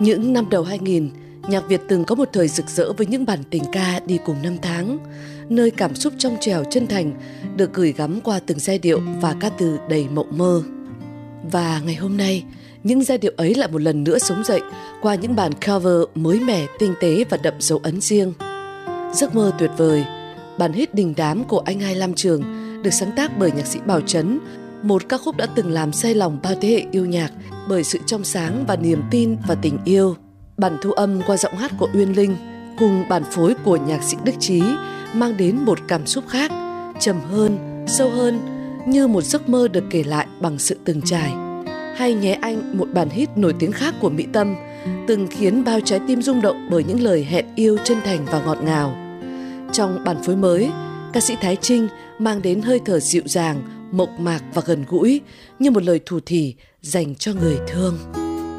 Những năm đầu 2000, nhạc Việt từng có một thời rực rỡ với những bản tình ca đi cùng năm tháng, nơi cảm xúc trong trẻo chân thành được gửi gắm qua từng giai điệu và ca từ đầy mộng mơ. Và ngày hôm nay, những giai điệu ấy lại một lần nữa sống dậy qua những bản cover mới mẻ, tinh tế và đậm dấu ấn riêng. Giấc mơ tuyệt vời, bản hit đình đám của anh Hai Lam Trường được sáng tác bởi nhạc sĩ Bảo Trấn, một ca khúc đã từng làm say lòng bao thế hệ yêu nhạc bởi sự trong sáng và niềm tin và tình yêu. Bản thu âm qua giọng hát của Uyên Linh cùng bản phối của nhạc sĩ Đức Trí mang đến một cảm xúc khác, trầm hơn, sâu hơn, như một giấc mơ được kể lại bằng sự từng trải. Hay Nhé Anh, một bản hit nổi tiếng khác của Mỹ Tâm, từng khiến bao trái tim rung động bởi những lời hẹn yêu chân thành và ngọt ngào. Trong bản phối mới, ca sĩ Thái Trinh mang đến hơi thở dịu dàng, mộc mạc và gần gũi, như một lời thủ thỉ dành cho người thương.